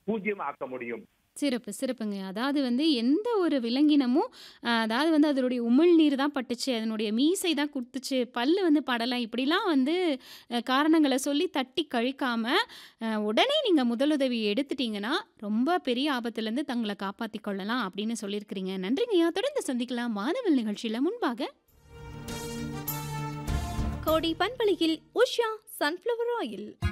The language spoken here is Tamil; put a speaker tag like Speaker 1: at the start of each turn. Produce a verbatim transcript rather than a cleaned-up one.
Speaker 1: பூஜ்ஜியம் ஆக்க முடியும்.
Speaker 2: சிறப்பு, சிறப்புங்க. அதாவது வந்து எந்த ஒரு விலங்கினமும் அ அதாவது வந்து அதனுடைய உமிழ்நீர் தான் பட்டுச்சு, அதனுடைய மீசை தான் குத்துச்சு, பல்லு வந்து படல, இப்படிலாம் வந்து அ காரணங்கள சொல்லி தட்டி கழிக்காம, அ உடனே நீங்க முதலுதவி எடுத்துட்டீங்கன்னா, ரொம்ப பெரிய ஆபத்துலருந்து தங்கள காப்பாத்திக் கொள்ளலாம் அப்படின்னு சொல்லியிருக்கிறீங்க. நன்றிங்கய்யா. தொடர்ந்து சந்திக்கலாம். வானவில் நிகழ்ச்சியில முன்பாக.
Speaker 3: கோடை பண்பலையில் உஷா சன்ஃப்ளவர் ஆயில்